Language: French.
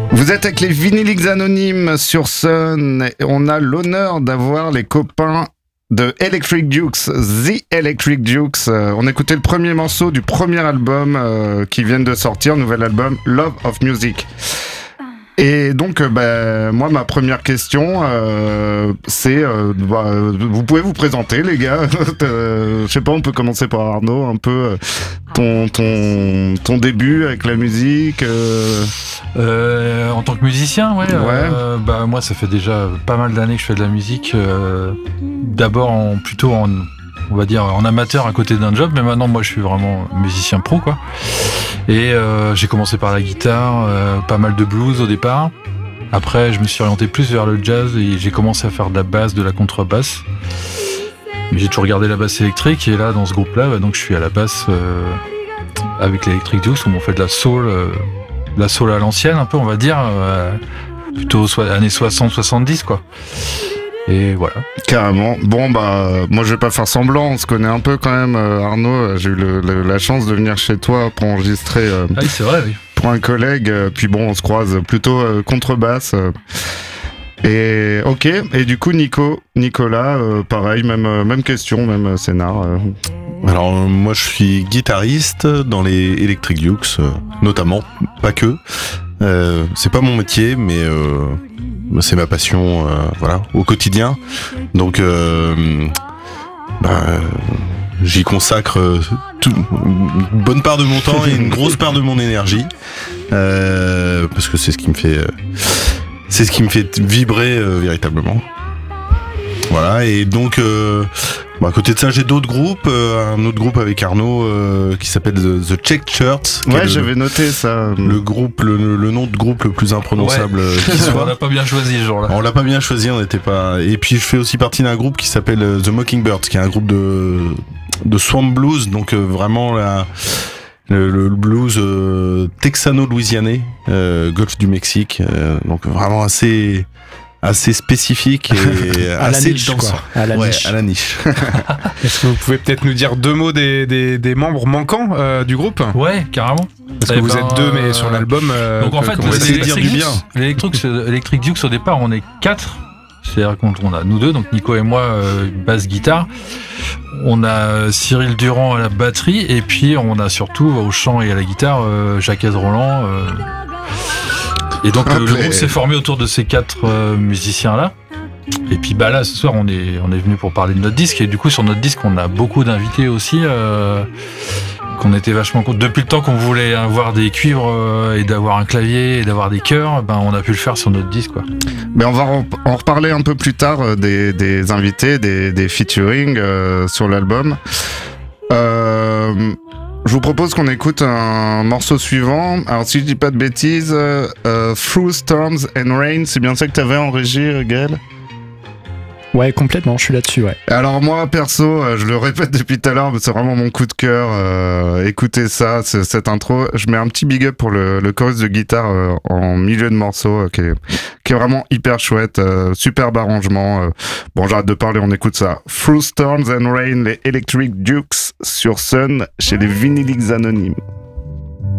Vous êtes avec les Vinyliques Anonymes sur Sun. On a l'honneur d'avoir les copains de Electric Dukes, The Electric Dukes. On écoutait le premier morceau du premier album qui vient de sortir, nouvel album Love of Music. Et donc, moi, ma première question, c'est, vous pouvez vous présenter, les gars. Je sais pas, on peut commencer par Arnaud, un peu ton début avec la musique. En tant que musicien, ouais. Moi, ça fait déjà pas mal d'années que je fais de la musique. D'abord, on va dire en amateur à côté d'un job, mais maintenant, moi, je suis vraiment musicien pro, quoi. Et j'ai commencé par la guitare, pas mal de blues au départ. Après, je me suis orienté plus vers le jazz et j'ai commencé à faire de la basse, de la contrebasse. Mais j'ai toujours gardé la basse électrique et là, dans ce groupe-là, donc je suis à la basse avec l'Electric Dukes où on fait de la soul à l'ancienne, un peu, on va dire, plutôt années 60-70, quoi. Et voilà. Carrément. Bon, moi je vais pas faire semblant, on se connaît un peu quand même, Arnaud. J'ai eu la chance de venir chez toi pour enregistrer oui, c'est vrai, oui. Pour un collègue, puis bon, on se croise plutôt contrebasse. Et ok, et du coup Nicolas, pareil, même question, même scénar. Alors moi je suis guitariste dans les Electric Dukes, notamment, pas que. C'est pas mon métier, mais c'est ma passion, voilà, au quotidien. Donc, j'y consacre une bonne part de mon temps et une grosse part de mon énergie, parce que c'est ce qui me fait vibrer véritablement. Voilà, et donc à côté de ça, j'ai d'autres groupes, un autre groupe avec Arnaud qui s'appelle The Checked Shirts. Ouais, j'avais noté ça. Le groupe, le nom de groupe le plus imprononçable qui soit. On l'a pas bien choisi ce jour-là. On l'a pas bien choisi, on n'était pas. Et puis je fais aussi partie d'un groupe qui s'appelle The Mockingbirds, qui est un groupe de swamp blues, donc vraiment le blues texano-louisianais, Golfe du Mexique, donc vraiment assez spécifique et assez niche, dansant. À la niche. À la niche. Est-ce que vous pouvez peut-être nous dire deux mots des membres manquants du groupe ? Ouais, carrément. Parce que vous êtes deux, mais sur l'album. Donc en fait, on va essayer de dire du bien. Electric Dukes, au départ, on est 4. C'est-à-dire qu'on a nous deux, donc Nico et moi, basse guitare. On a Cyril Durand à la batterie, et puis on a surtout au chant et à la guitare Jacques Roland. Et donc le groupe s'est formé autour de ces 4 musiciens-là. Et puis là, ce soir, on est venu pour parler de notre disque. Et du coup, sur notre disque, on a beaucoup d'invités aussi. Qu'on était vachement contents. Depuis le temps qu'on voulait avoir des cuivres et d'avoir un clavier et d'avoir des chœurs, on a pu le faire sur notre disque, quoi. Mais on va en reparler un peu plus tard des invités, des featuring sur l'album. Je vous propose qu'on écoute un morceau suivant. Alors si je dis pas de bêtises, Through Storms and Rain, c'est bien ça que t'avais en régie, Gaël ? Ouais, complètement, je suis là-dessus, ouais. Alors moi, perso, je le répète depuis tout à l'heure, mais c'est vraiment mon coup de cœur. Écoutez ça, cette intro. Je mets un petit big up pour le chorus de guitare en milieu de morceau, qui est vraiment hyper chouette. Superbe arrangement. Bon, j'arrête de parler, on écoute ça. Through Storms and Rain, les Electric Dukes sur Sun, chez les Vinyliques Anonymes.